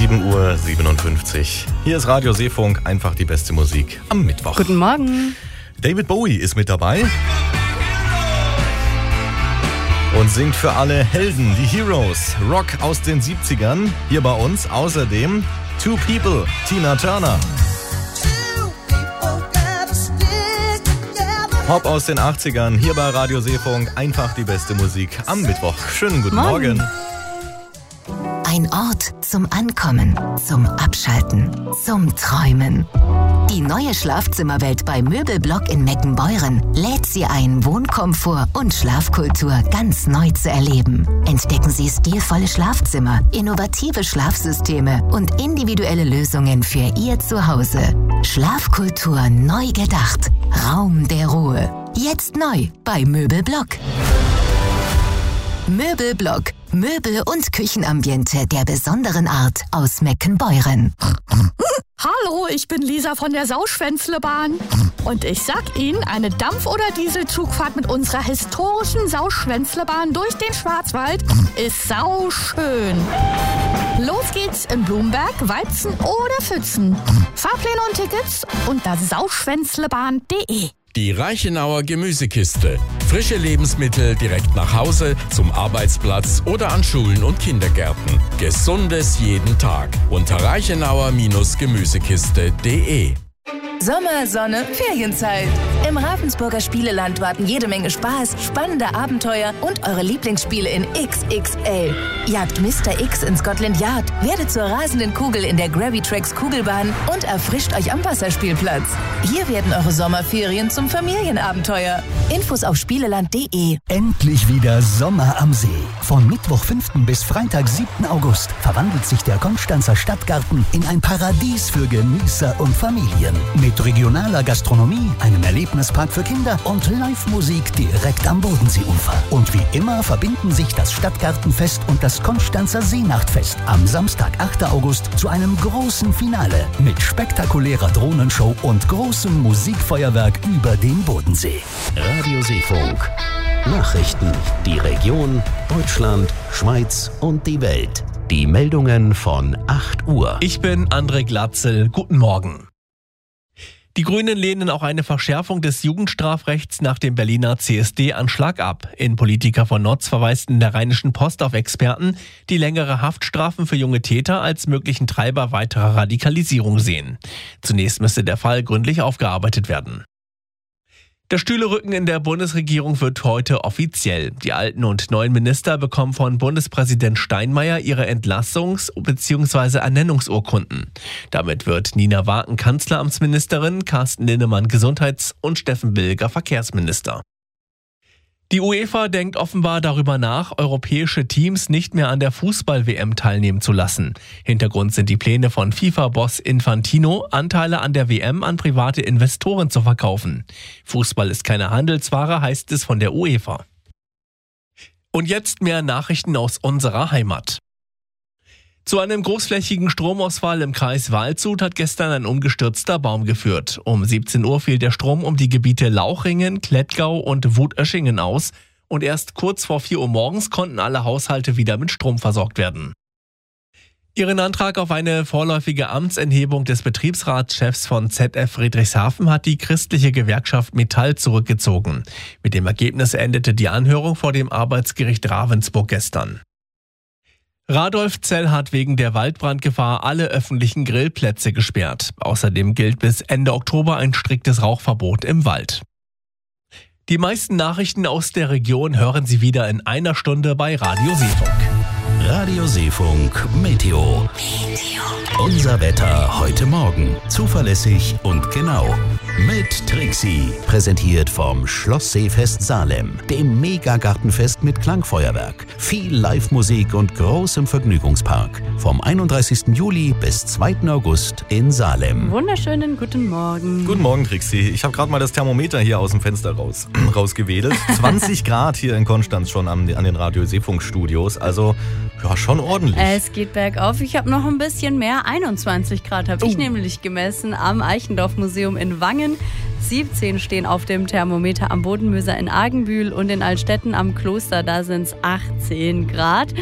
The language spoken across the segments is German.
7:57 Uhr. Hier ist Radio Seefunk, einfach die beste Musik am Mittwoch. Guten Morgen. David Bowie ist mit dabei und singt für alle Helden, die Heroes, Rock aus den 70ern, hier bei uns. Außerdem Two People, Tina Turner. Pop aus den 80ern, hier bei Radio Seefunk, einfach die beste Musik am Mittwoch. Schönen guten Morgen. Ein Ort zum Ankommen, zum Abschalten, zum Träumen. Die neue Schlafzimmerwelt bei Möbelblock in Meckenbeuren lädt Sie ein, Wohnkomfort und Schlafkultur ganz neu zu erleben. Entdecken Sie stilvolle Schlafzimmer, innovative Schlafsysteme und individuelle Lösungen für Ihr Zuhause. Schlafkultur neu gedacht. Raum der Ruhe. Jetzt neu bei Möbelblock. Möbelblock. Möbel- und Küchenambiente der besonderen Art aus Meckenbeuren. Hallo, ich bin Lisa von der Sauschwänzlebahn. Und ich sag Ihnen, eine Dampf- oder Dieselzugfahrt mit unserer historischen Sauschwänzlebahn durch den Schwarzwald ist sauschön. Los geht's in Blumberg, Weizen oder Pfützen. Fahrpläne und Tickets unter sauschwänzlebahn.de. Die Reichenauer Gemüsekiste. Frische Lebensmittel direkt nach Hause, zum Arbeitsplatz oder an Schulen und Kindergärten. Gesundes jeden Tag. Unter reichenauer-gemüsekiste.de. Sommer, Sonne, Ferienzeit. Im Ravensburger Spieleland warten jede Menge Spaß, spannende Abenteuer und eure Lieblingsspiele in XXL. Jagt Mr. X in Scotland Yard, werdet zur rasenden Kugel in der Gravitrax Kugelbahn und erfrischt euch am Wasserspielplatz. Hier werden eure Sommerferien zum Familienabenteuer. Infos auf spieleland.de. Endlich wieder Sommer am See. Von Mittwoch 5. bis Freitag 7. August verwandelt sich der Konstanzer Stadtgarten in ein Paradies für Genießer und Familien. Mit regionaler Gastronomie, einem Erlebnispark für Kinder und Live-Musik direkt am Bodenseeufer. Und wie immer verbinden sich das Stadtgartenfest und das Konstanzer Seenachtfest am Samstag, 8. August, zu einem großen Finale mit spektakulärer Drohnenshow und großem Musikfeuerwerk über dem Bodensee. Radio Seefunk. Nachrichten. Die Region, Deutschland, Schweiz und die Welt. Die Meldungen von 8 Uhr. Ich bin André Glatzel. Guten Morgen. Die Grünen lehnen auch eine Verschärfung des Jugendstrafrechts nach dem Berliner CSD-Anschlag ab. Innenpolitiker von Notz verweisen in der Rheinischen Post auf Experten, die längere Haftstrafen für junge Täter als möglichen Treiber weiterer Radikalisierung sehen. Zunächst müsste der Fall gründlich aufgearbeitet werden. Der Stühlerücken in der Bundesregierung wird heute offiziell. Die alten und neuen Minister bekommen von Bundespräsident Steinmeier ihre Entlassungs- bzw. Ernennungsurkunden. Damit wird Nina Waken Kanzleramtsministerin, Carsten Linnemann Gesundheits- und Steffen Bilger Verkehrsminister. Die UEFA denkt offenbar darüber nach, europäische Teams nicht mehr an der Fußball-WM teilnehmen zu lassen. Hintergrund sind die Pläne von FIFA-Boss Infantino, Anteile an der WM an private Investoren zu verkaufen. Fußball ist keine Handelsware, heißt es von der UEFA. Und jetzt mehr Nachrichten aus unserer Heimat. Zu einem großflächigen Stromausfall im Kreis Waldshut hat gestern ein umgestürzter Baum geführt. Um 17 Uhr fiel der Strom um die Gebiete Lauchringen, Klettgau und Wutöschingen aus und erst kurz vor 4 Uhr morgens konnten alle Haushalte wieder mit Strom versorgt werden. Ihren Antrag auf eine vorläufige Amtsenthebung des Betriebsratschefs von ZF Friedrichshafen hat die christliche Gewerkschaft Metall zurückgezogen. Mit dem Ergebnis endete die Anhörung vor dem Arbeitsgericht Ravensburg gestern. Radolfzell hat wegen der Waldbrandgefahr alle öffentlichen Grillplätze gesperrt. Außerdem gilt bis Ende Oktober ein striktes Rauchverbot im Wald. Die meisten Nachrichten aus der Region hören Sie wieder in einer Stunde bei Radio Seefunk. Radio Seefunk Meteo. Unser Wetter heute Morgen. Zuverlässig und genau. Mit Trixie. Präsentiert vom Schloss Seefest Salem. Dem Megagartenfest mit Klangfeuerwerk. Viel Live-Musik und großem Vergnügungspark. Vom 31. Juli bis 2. August in Salem. Wunderschönen guten Morgen. Guten Morgen, Trixie. Ich habe gerade mal das Thermometer hier aus dem Fenster rausgewedelt. 20 Grad hier in Konstanz schon an den Radio Seefunk Studios. Also ja, schon ordentlich. Es geht bergauf. Ich habe noch ein bisschen mehr. 21 Grad habe ich nämlich gemessen am Eichendorff Museum in Wangen. 17 stehen auf dem Thermometer am Bodenmöser in Argenbühl und in Altstetten am Kloster. Da sind es 18 Grad.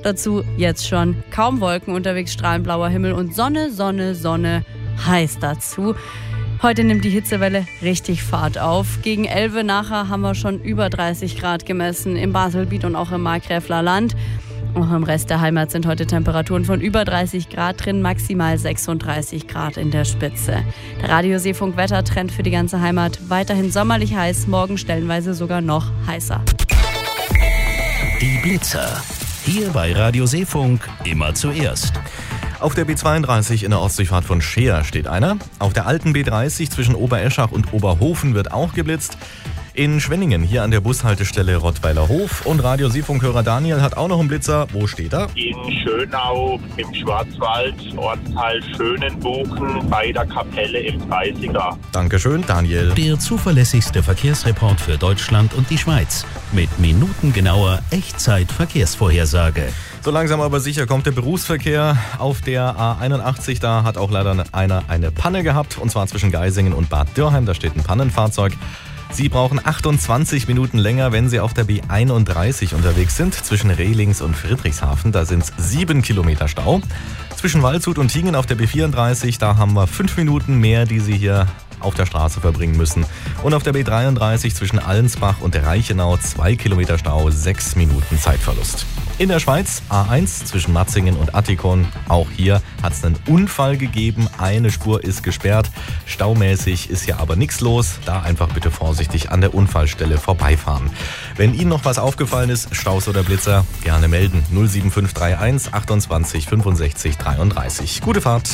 Dazu jetzt schon kaum Wolken, unterwegs strahlend blauer Himmel und Sonne, Sonne, Sonne, heiß dazu. Heute nimmt die Hitzewelle richtig Fahrt auf. Gegen 11 nachher haben wir schon über 30 Grad gemessen im Baselbiet und auch im Markgräfler Land. Auch im Rest der Heimat sind heute Temperaturen von über 30 Grad drin, maximal 36 Grad in der Spitze. Der Radio-Seefunk-Wettertrend für die ganze Heimat weiterhin sommerlich heiß, morgen stellenweise sogar noch heißer. Die Blitzer. Hier bei Radio Seefunk immer zuerst. Auf der B32 in der Ostdurchfahrt von Scheer steht einer. Auf der alten B30 zwischen Obereschach und Oberhofen wird auch geblitzt. In Schwenningen, hier an der Bushaltestelle Rottweiler Hof. Und Radio Seefunkhörer Daniel hat auch noch einen Blitzer. Wo steht er? In Schönau im Schwarzwald, Ortsteil Schönenbuchen, bei der Kapelle im 30er. Dankeschön, Daniel. Der zuverlässigste Verkehrsreport für Deutschland und die Schweiz. Mit minutengenauer Echtzeit-Verkehrsvorhersage. So langsam aber sicher kommt der Berufsverkehr auf der A81. Da hat auch leider einer eine Panne gehabt. Und zwar zwischen Geisingen und Bad Dürrheim. Da steht ein Pannenfahrzeug. Sie brauchen 28 Minuten länger, wenn Sie auf der B31 unterwegs sind. Zwischen Rehlings und Friedrichshafen, da sind es 7 Kilometer Stau. Zwischen Waldshut und Tingen auf der B34, da haben wir 5 Minuten mehr, die Sie hier auf der Straße verbringen müssen. Und auf der B33 zwischen Allensbach und Reichenau 2 Kilometer Stau, 6 Minuten Zeitverlust. In der Schweiz A1 zwischen Matzingen und Attikon. Auch hier hat es einen Unfall gegeben. Eine Spur ist gesperrt. Staumäßig ist hier aber nichts los. Da einfach bitte vorsichtig an der Unfallstelle vorbeifahren. Wenn Ihnen noch was aufgefallen ist, Staus oder Blitzer, gerne melden. 07531 28 65 33. Gute Fahrt.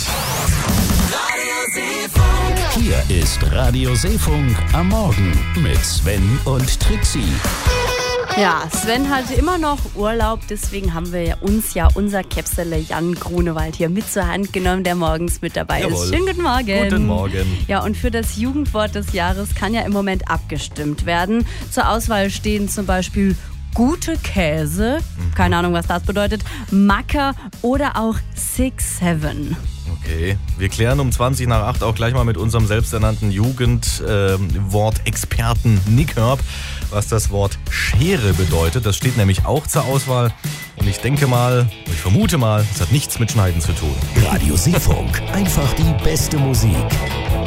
Hier ist Radio Seefunk am Morgen mit Sven und Trixie. Ja, Sven hatte immer noch Urlaub, deswegen haben wir uns unser Käpsele Jan Grunewald hier mit zur Hand genommen, der morgens mit dabei Jawohl. ist. Schönen guten Morgen. Guten Morgen. Ja, und für das Jugendwort des Jahres kann ja im Moment abgestimmt werden. Zur Auswahl stehen zum Beispiel gute Käse, keine Ahnung, was das bedeutet, Macker oder auch 6-7. Okay, wir klären um 20 nach 8 auch gleich mal mit unserem selbsternannten Jugendwortexperten Nick Herb, was das Wort Schere bedeutet. Das steht nämlich auch zur Auswahl. Und ich vermute mal, es hat nichts mit Schneiden zu tun. Radio Seefunk, einfach die beste Musik.